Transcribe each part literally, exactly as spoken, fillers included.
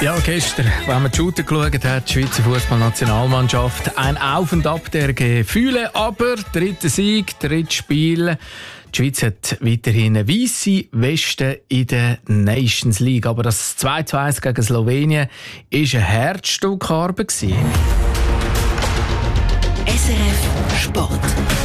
Ja, gestern, wenn man die Shooter geschaut hat, die Schweizer Fußballnationalmannschaft, ein Auf und Ab der Gefühle, aber dritter Sieg, drittes Spiel. Die Schweiz hat weiterhin eine weisse Weste in der Nations League, aber das zwei zu eins gegen Slowenien war ein Herzstückarbeit. S R F Sport.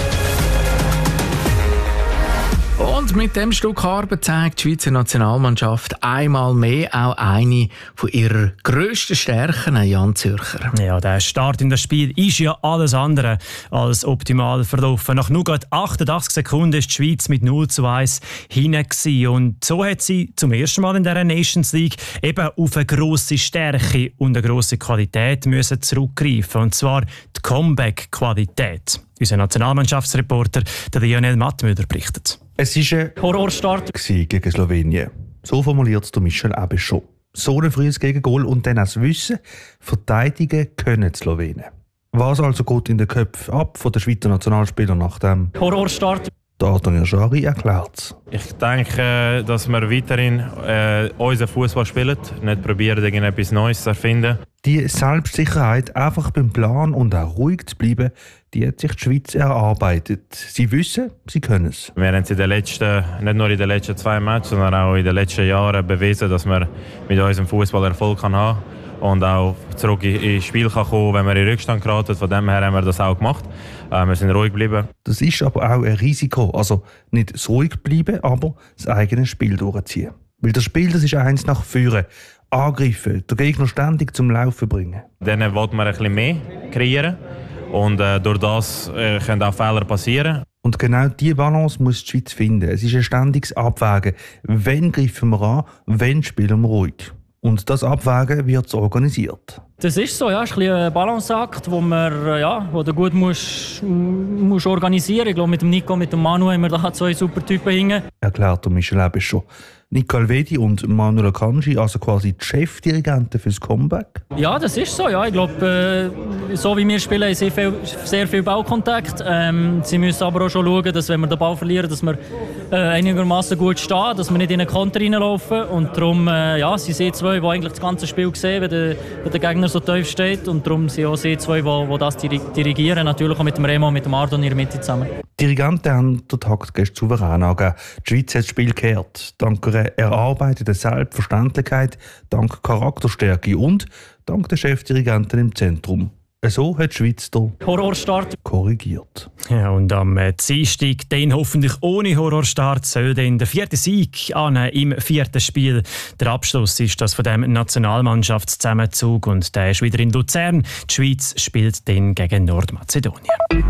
Und mit dem Stück Arbeit zeigt die Schweizer Nationalmannschaft einmal mehr auch eine von ihrer grössten Stärken, Jan Zürcher. Ja, der Start in das Spiel ist ja alles andere als optimal verlaufen. Nach nur gerade achtundachtzig Sekunden ist die Schweiz mit null zu eins hinein gewesen. Und so hat sie zum ersten Mal in dieser Nations League eben auf eine grosse Stärke und eine grosse Qualität müssen zurückgreifen. Und zwar die Comeback-Qualität. Unser Nationalmannschaftsreporter der Lionel Mattmüller berichtet. Es war ein Horrorstart gegen Slowenien. So formuliert es Michel Abe schon. So ein frühes Gegengol und dann das Wissen, verteidigen können die Slowenen. Was also geht in den Köpfen ab von den Schweizer Nationalspielern nach dem Horrorstart? Der Antonio Schari erklärt es. Ich denke, dass wir weiterhin äh, unseren Fußball spielen, nicht probieren, irgendetwas Neues zu erfinden. Die Selbstsicherheit, einfach beim Plan und auch ruhig zu bleiben, die hat sich die Schweiz erarbeitet. Sie wissen, sie können es. Wir haben es in den letzten, nicht nur in den letzten zwei Matches, sondern auch in den letzten Jahren bewiesen, dass wir mit unserem Fußball Erfolg haben kann und auch zurück ins Spiel kann kommen, wenn wir in Rückstand geraten. Von dem her haben wir das auch gemacht. Wir sind ruhig geblieben. Das ist aber auch ein Risiko. Also nicht das ruhig bleiben, aber das eigene Spiel durchziehen. Weil das Spiel, das ist eins nach vorne. Angreifen, den Gegner ständig zum Laufen bringen. Dann wollen wir ein bisschen mehr kreieren. Und äh, durch das äh, können auch Fehler passieren. Und genau diese Balance muss die Schweiz finden. Es ist ein ständiges Abwägen. Wann greifen wir an, wann spielen wir ruhig. Und das Abwägen wird organisiert. Das ist so, ja, es ist ein, ein Balanceakt, wo man ja, wo du gut musst, musst organisieren. Ich glaube, mit dem Nico, mit dem Manu haben wir da zwei super Typen hängen. Erklärt Michel Abe schon. Nico Alvedi und Manuel Akanji, also quasi die Chefdirigenten fürs Comeback? Ja, das ist so. Ja. Ich glaube, äh, so wie wir spielen, haben sie viel, sehr viel Ballkontakt. Ähm, sie müssen aber auch schon schauen, dass wenn wir den Ball verlieren, dass wir äh, einigermaßen gut stehen, dass wir nicht in einen Konter reinlaufen. Und darum äh, ja, sind sie zwei, die eigentlich das ganze Spiel sehen, wenn der, wenn der Gegner so tief steht. Und darum sind auch sie zwei, die, die das dirigieren. Natürlich auch mit dem Remo und mit dem Ardo in ihrer Mitte zusammen. Die Dirigenten haben den Takt gestern souverän angegeben. Die Schweiz hat das Spiel gekehrt. Dank einer erarbeiteten Selbstverständlichkeit, dank Charakterstärke und dank der Chefdirigenten im Zentrum. So hat die Schweiz den Horrorstart korrigiert. Ja, und am Dienstag, dann hoffentlich ohne Horrorstart, soll dann der vierte Sieg an im vierten Spiel. Der Abschluss ist das von dem Nationalmannschaftszusammenzug und der ist wieder in Luzern. Die Schweiz spielt dann gegen Nordmazedonien.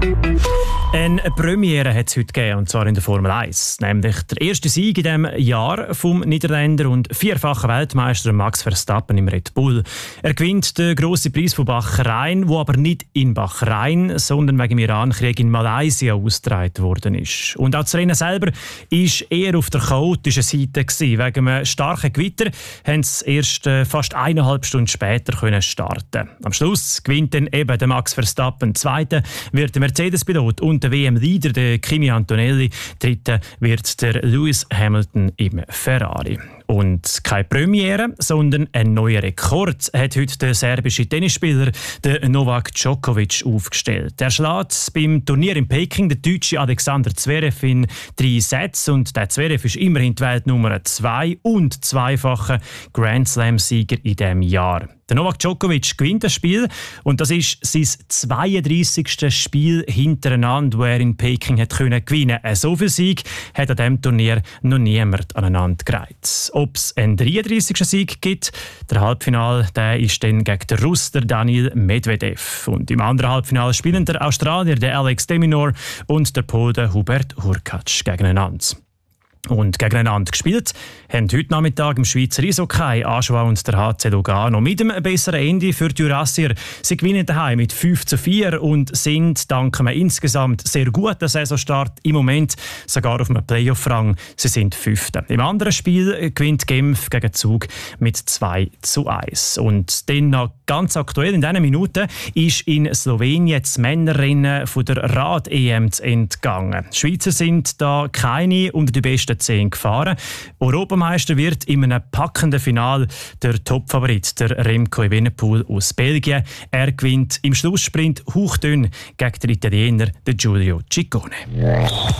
Eine Premiere hat es heute gegeben, und zwar in der Formel eins. Nämlich der erste Sieg in diesem Jahr vom Niederländer und vierfachen Weltmeister Max Verstappen im Red Bull. Er gewinnt den grossen Preis von Bahrain, wo aber nicht in Bahrain, sondern wegen dem Irankrieg in Malaysia ausgetragen worden ist. Und auch das Rennen selber war eher auf der chaotischen Seite gewesen. Wegen einem starken Gewitter haben sie erst fast eineinhalb Stunden später können starten. Am Schluss gewinnt dann eben der Max Verstappen. Zweiter wird der Mercedes-Pilot und der W M-Leader, der Kimi Antonelli. Dritter wird der Lewis Hamilton im Ferrari. Und keine Premiere, sondern ein neuer Rekord hat heute der serbische Tennisspieler der Novak Djokovic aufgestellt. Er schlägt beim Turnier in Peking den deutschen Alexander Zverev in drei Sätzen und der Zverev ist immerhin die Weltnummer zwei und zweifacher Grand Slam-Sieger in diesem Jahr. Der Novak Djokovic gewinnt das Spiel und das ist sein zweiunddreissigste Spiel hintereinander, wo er in Peking hat gewinnen konnte. So viel Sieg hat an diesem Turnier noch niemand aneinander gereiht. Ob es einen dreiunddreissigsten Sieg gibt, der Halbfinale der ist dann gegen den Russ Daniil Medvedev. Und im anderen Halbfinale spielen der Australier der Alex de Minaur und der Pole Hubert Hurkacz gegeneinander. Und gegeneinander gespielt haben heute Nachmittag im Schweizer Eishockey Aschua und der H C Lugano mit einem besseren Ende für die Jurassier. Sie gewinnen daheim mit fünf zu vier und sind dank einem insgesamt sehr guten Saisonstart im Moment sogar auf einem Playoff-Rang. Sie sind Fünfte. Im anderen Spiel gewinnt Genf gegen Zug mit zwei zu eins. Und dann noch ganz aktuell in diesen Minuten ist in Slowenien das Männerrennen von der Rad-E M zu entgangen. Die Schweizer sind da keine unter die besten zehn gefahren. Europameister wird in einem packenden Final der Topfavorit, der Remco Evenepoel aus Belgien. Er gewinnt im Schlusssprint hauchdünn gegen den Italiener, den Giulio Ciccone.